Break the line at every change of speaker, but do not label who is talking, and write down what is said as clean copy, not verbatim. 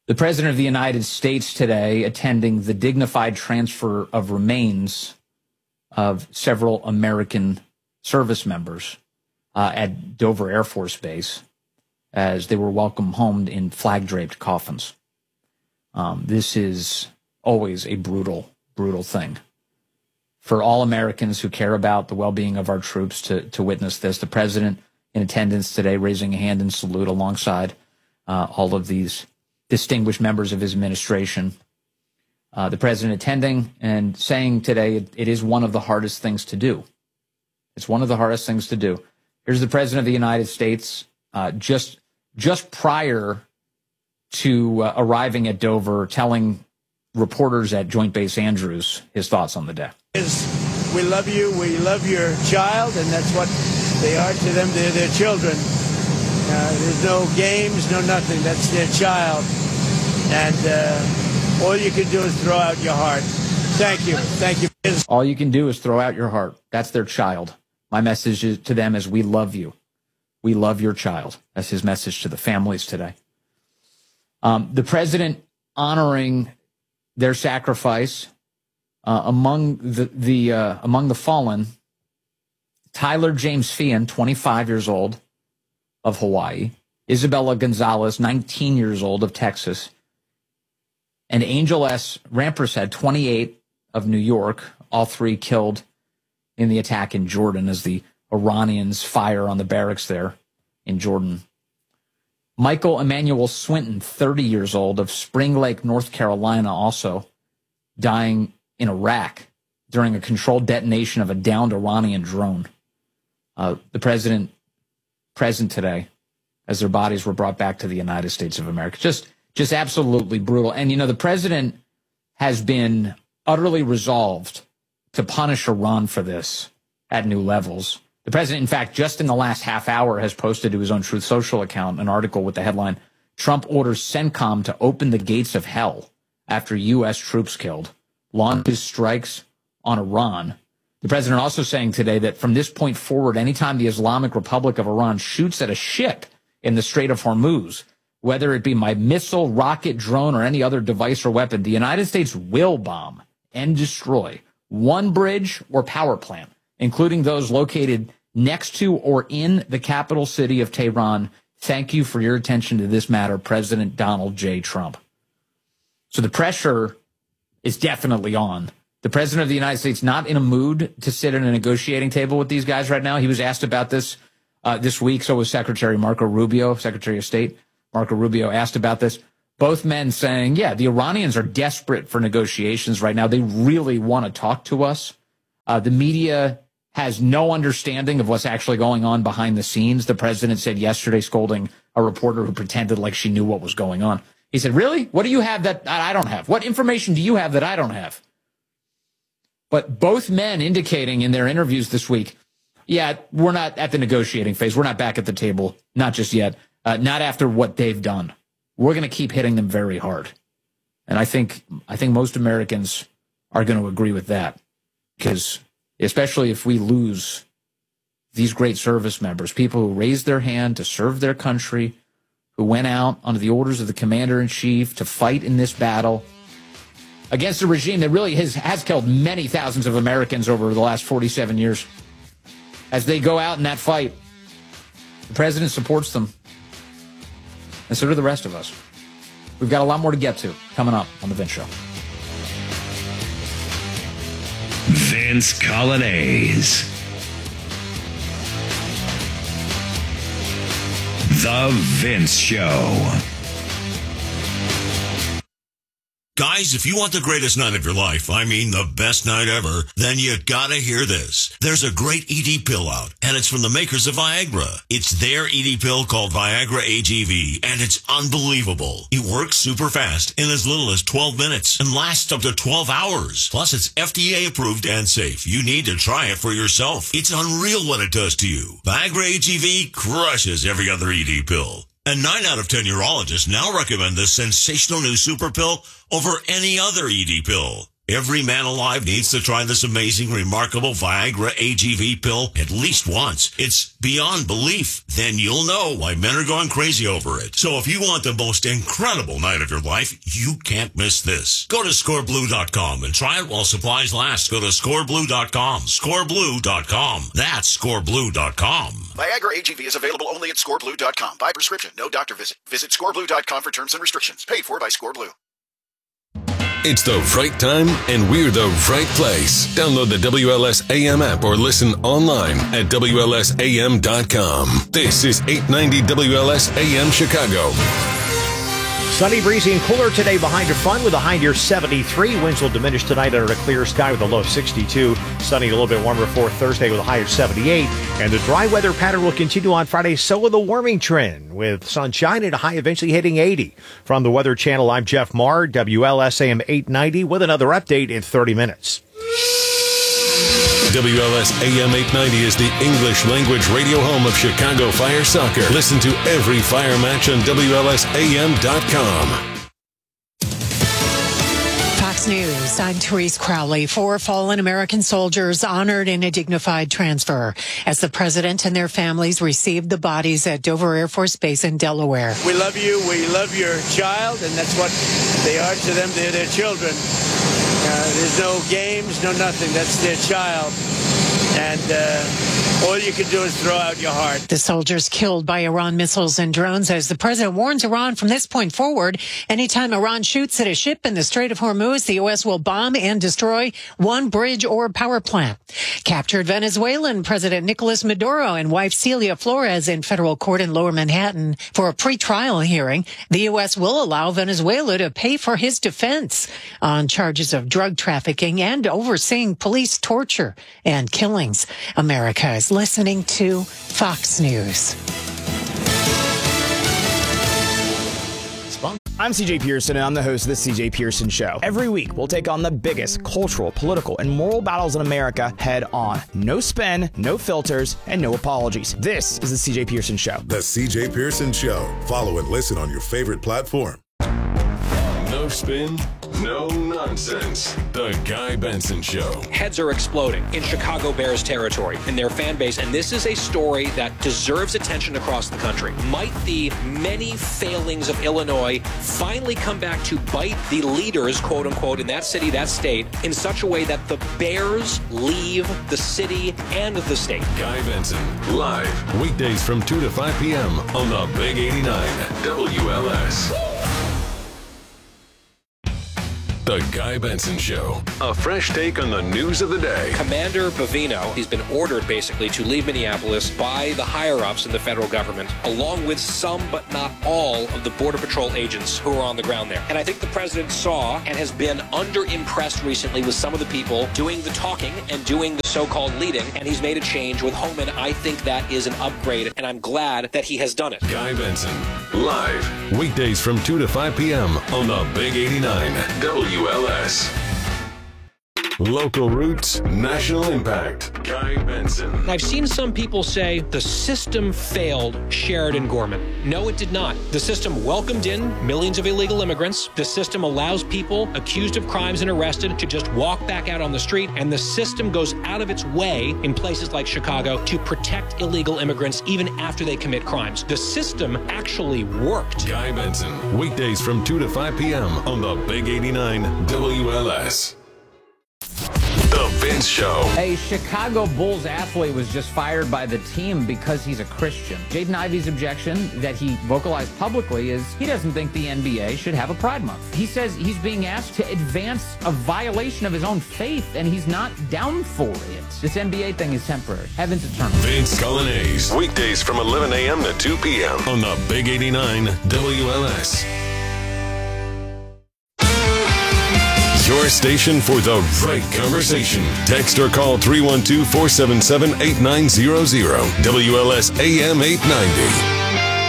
The President of the United States today attending the dignified transfer of remains of several American service members at Dover Air Force Base as they were welcomed home in flag-draped coffins. This is always a brutal, brutal thing. For all Americans who care about the well-being of our troops to witness this, the President in attendance today raising a hand in salute alongside all of these distinguished members of his administration. The President attending and saying today it is one of the hardest things to do. It's one of the hardest things to do. Here's the President of the United States just prior to arriving at Dover, telling reporters at Joint Base Andrews his thoughts on the day.
We love you. We love your child, and that's what they are to them. They're their children. There's no games, no nothing. That's their child. And all you can do is throw out your heart. Thank you. Thank you.
All you can do is throw out your heart. That's their child. My message to them is we love you. We love your child. That's his message to the families today. The President honoring their sacrifice among the fallen. Tyler James Feehan, 25 years old, of Hawaii. Isabella Gonzalez, 19 years old, of Texas. And Angel S. Rampersad, 28, of New York. All three killed in the attack in Jordan as the Iranians fire on the barracks there in Jordan. Michael Emmanuel Swinton, 30 years old, of Spring Lake, North Carolina, also dying in Iraq during a controlled detonation of a downed Iranian drone. The President present today as their bodies were brought back to the United States of America. Just absolutely brutal. And, the President has been utterly resolved to punish Iran for this at new levels. The President, in fact, just in the last half hour has posted to his own Truth Social account an article with the headline, Trump orders CENTCOM to open the gates of hell after U.S. troops killed, launches strikes on Iran. The President also saying today that from this point forward, anytime the Islamic Republic of Iran shoots at a ship in the Strait of Hormuz, whether it be by missile, rocket, drone, or any other device or weapon, the United States will bomb and destroy one bridge or power plant, including those located next to or in the capital city of Tehran. Thank you for your attention to this matter, President Donald J. Trump. So the pressure is definitely on. The President of the United States not in a mood to sit at a negotiating table with these guys right now. He was asked about this this week. So was Secretary Marco Rubio, Secretary of State. Marco Rubio asked about this. Both men saying, yeah, the Iranians are desperate for negotiations right now. They really want to talk to us. The media has no understanding of what's actually going on behind the scenes. The President said yesterday, scolding a reporter who pretended like she knew what was going on. He said, really? What do you have that I don't have? What information do you have that I don't have? But both men indicating in their interviews this week, yeah, we're not at the negotiating phase. We're not back at the table. Not just yet. Not after what they've done. We're going to keep hitting them very hard. And I think most Americans are going to agree with that. Because especially if we lose these great service members, people who raised their hand to serve their country, who went out under the orders of the commander-in-chief to fight in this battle against a regime that really has killed many thousands of Americans over the last 47 years. As they go out in that fight, the President supports them. And so do the rest of us. We've got a lot more to get to coming up on The Vince Show.
Vince Coglianese. The Vince Show.
Guys, if you want the greatest night of your life, I mean the best night ever, then you gotta hear this. There's a great ED pill out, and it's from the makers of Viagra. It's their ED pill called Viagra AGV, and it's unbelievable. It works super fast in as little as 12 minutes and lasts up to 12 hours. Plus, it's FDA approved and safe. You need to try it for yourself. It's unreal what it does to you. Viagra AGV crushes every other ED pill. And 9 out of 10 urologists now recommend this sensational new super pill over any other ED pill. Every man alive needs to try this amazing, remarkable Viagra AGV pill at least once. It's beyond belief. Then you'll know why men are going crazy over it. So if you want the most incredible night of your life, you can't miss this. Go to scoreblue.com and try it while supplies last. Go to scoreblue.com. Scoreblue.com. That's scoreblue.com.
Viagra AGV is available only at scoreblue.com. By prescription, no doctor visit. Visit scoreblue.com for terms and restrictions. Paid for by Scoreblue.
It's the right time, and we're the right place. Download the WLS AM app or listen online at WLSAM.com. This is 890 WLS AM Chicago.
Sunny, breezy, and cooler today behind your fun with a high near 73. Winds will diminish tonight under a clear sky with a low of 62. Sunny, a little bit warmer for Thursday with a high of 78. And the dry weather pattern will continue on Friday. So will the warming trend with sunshine and a high eventually hitting 80. From the Weather Channel, I'm Jeff Marr, WLSAM 890 with another update in 30 minutes.
WLS AM 890 is the English language radio home of Chicago Fire Soccer. Listen to every Fire match on WLSAM.com.
Fox News, I'm Therese Crowley. 4 fallen American soldiers honored in a dignified transfer as the president and their families received the bodies at Dover Air Force Base in Delaware.
We love you. We love your child, and that's what they are to them. They're their children. There's no games, no nothing. That's their child. And all you can do is throw out your heart.
The soldiers killed by Iran missiles and drones as the president warns Iran from this point forward. Anytime Iran shoots at a ship in the Strait of Hormuz, the U.S. will bomb and destroy one bridge or power plant. Captured Venezuelan President Nicolas Maduro and wife Celia Flores in federal court in Lower Manhattan for a pre-trial hearing. The U.S. will allow Venezuela to pay for his defense on charges of drug trafficking and overseeing police torture and killings. America is listening to Fox News.
I'm CJ Pearson, and I'm the host of The CJ Pearson Show. Every week, we'll take on the biggest cultural, political, and moral battles in America head on. No spin, no filters, and no apologies. This is The CJ Pearson Show.
The CJ Pearson Show. Follow and listen on your favorite platform.
No spin, no nonsense. The Guy Benson Show.
Heads are exploding in Chicago Bears territory in their fan base, and this is a story that deserves attention across the country. Might the many failings of Illinois finally come back to bite the leaders, quote unquote, in that city, that state, in such a way that the Bears leave the city and the state?
Guy Benson, live, weekdays from 2 to 5 p.m. on the Big 89 WLS. The Guy Benson Show. A fresh take on the news of the day.
Commander Bovino, he's been ordered basically to leave Minneapolis by the higher-ups in the federal government, along with some but not all of the Border Patrol agents who are on the ground there. And I think the president saw and has been under-impressed recently with some of the people doing the talking and doing the so-called leading, and he's made a change with Homan. I think that is an upgrade, and I'm glad that he has done it.
Guy Benson, live, weekdays from 2 to 5 p.m. on the Big 89 WLS. Local roots, national impact. Guy Benson.
I've seen some people say the system failed Sheridan Gorman. No, it did not. The system welcomed in millions of illegal immigrants. The system allows people accused of crimes and arrested to just walk back out on the street. And the system goes out of its way in places like Chicago to protect illegal immigrants even after they commit crimes. The system actually worked.
Guy Benson, weekdays from 2 to 5 p.m. on the Big 89 WLS. The Vince Show.
A Chicago Bulls athlete was just fired by the team because he's a Christian. Jaden Ivey's objection that he vocalized publicly is he doesn't think the NBA should have a Pride Month. He says he's being asked to advance a violation of his own faith, and he's not down for it. This NBA thing is temporary. Heaven's eternal.
Vince Colonnese. Weekdays from 11 a.m. to 2 p.m. on the Big 89 WLS. Your station for the right conversation. Text or call 312-477-8900. WLS AM 890.